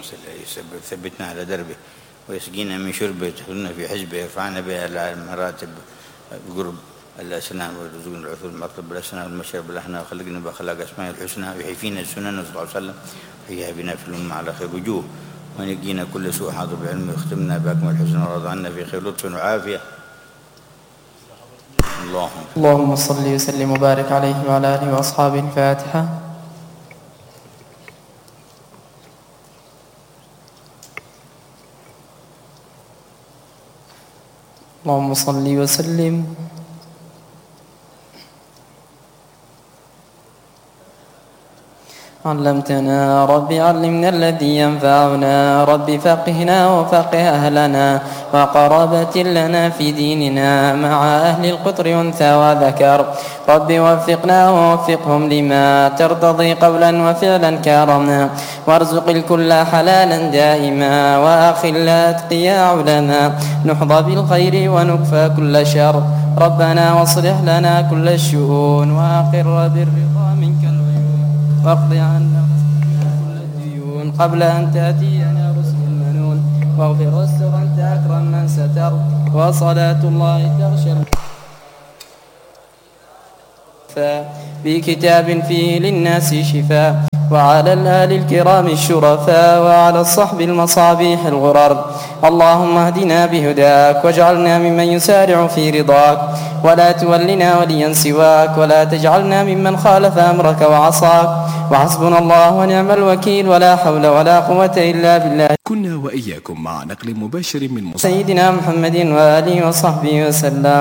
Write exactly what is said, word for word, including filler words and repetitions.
ثبتنا على دربه ويسقينا من شربه يدخلنا في حزبه يرفعنا بها على المراتب القرب الأسنان ويرزقنا العثور المطلب بالأسنان والمشرب بالأحنى وخلقنا بأخلاق أسماء الحسنى ويحيي فينا السنن صلى الله عليه وسلم ويحييها بنا في الأمة على خير وجوه ونقينا كل سوء حاضر بعلمه ويختمنا بأكمل الحسنى ورضى عنا في خير لطف وعافية. اللهم اللهم صل وسلم وبارك عليه وعلى آله وأصحابه. الفاتحة. اللهم صل وسلم علمتنا ربي علمنا الذي ينفعنا ربي فقهنا وفقه أهلنا وقرابة لنا في ديننا مع أهل القطر أنثى وذكر ربي وفقنا ووفقهم لما ترتضي قولا وفعلا كرما وارزق الكل حلالا دائما وأخل أتقيا علما نحظى بالخير ونكفى كل شر ربنا واصلح لنا كل الشؤون وأقر بالرضا منك واقض عنا كل الديون قبل أن تأتينا رسل المنون واغفر واستر أنت أكرم من ستر وصلاة الله تغشى بكتاب فيه للناس شفاء وعلى الآل الكرام الشرفاء وعلى الصحب المصابيح الغرر. اللهم اهدنا بهداك واجعلنا ممن يسارع في رضاك ولا تولنا وليا سواك ولا تجعلنا ممن خالف أمرك وعصاك وحسبنا الله ونعم الوكيل ولا حول ولا قوة إلا بالله. كنا وإياكم مع نقل مباشر من سيدنا محمد وآله وصحبه وسلم.